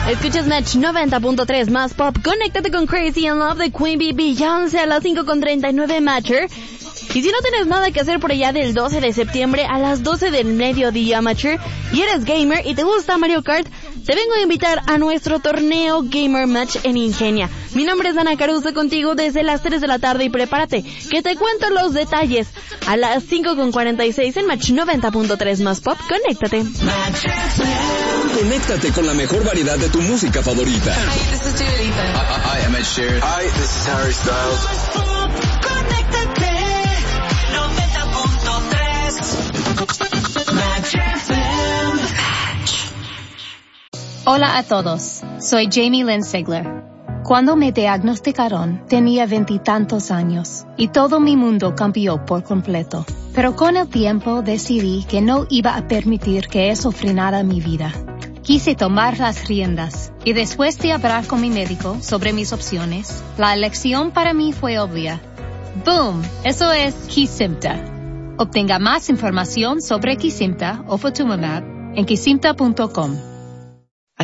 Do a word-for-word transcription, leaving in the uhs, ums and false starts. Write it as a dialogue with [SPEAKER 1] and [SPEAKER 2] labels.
[SPEAKER 1] Escuchas Match noventa punto tres más pop. Conéctate con Crazy in Love de Queen Bee, Beyoncé a las cinco con treinta y nueve Matcher. Y si no tienes nada que hacer por allá del doce de septiembre a las doce del mediodía, Matcher, y eres gamer y te gusta Mario Kart, te vengo a invitar a nuestro torneo Gamer Match en Ingenia. Mi nombre es Ana Caruso, contigo desde las tres de la tarde y prepárate, que te cuento los detalles a las cinco con cuarenta y seis en Match noventa punto tres más pop. Conéctate.
[SPEAKER 2] Conéctate con la mejor variedad de tu música favorita.
[SPEAKER 3] Hi, this is Dua Lipa.
[SPEAKER 4] Hi, I'm Ed Sheeran.
[SPEAKER 2] Hi, this is Harry Styles.
[SPEAKER 3] Conéctate noventa punto tres Match F M.
[SPEAKER 5] Hola a todos, soy Jamie Lynn Sigler. Cuando me diagnosticaron, tenía veintitantos años y todo mi mundo cambió por completo. Pero con el tiempo decidí que no iba a permitir que eso frenara mi vida. Quise tomar las riendas y después de hablar con mi médico sobre mis opciones, la elección para mí fue obvia. ¡Boom! Eso es Kesimpta. Obtenga más información sobre Kesimpta o Ofatumumab en kesimpta punto com.